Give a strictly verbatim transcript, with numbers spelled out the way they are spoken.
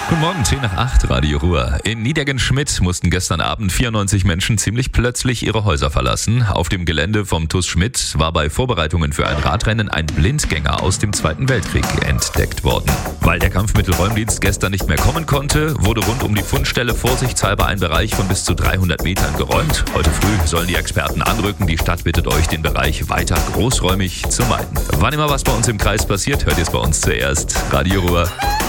Guten Morgen, zehn nach acht, Radio Ruhr. In Niedergenschmidt mussten gestern Abend vierundneunzig Menschen ziemlich plötzlich ihre Häuser verlassen. Auf dem Gelände vom T U S Schmidt war bei Vorbereitungen für ein Radrennen ein Blindgänger aus dem Zweiten Weltkrieg entdeckt worden. Weil der Kampfmittelräumdienst gestern nicht mehr kommen konnte, wurde rund um die Fundstelle vorsichtshalber ein Bereich von bis zu dreihundert Metern geräumt. Heute früh sollen die Experten anrücken. Die Stadt bittet euch, den Bereich weiter großräumig zu meiden. Wann immer was bei uns im Kreis passiert, hört ihr es bei uns zuerst. Radio Ruhr.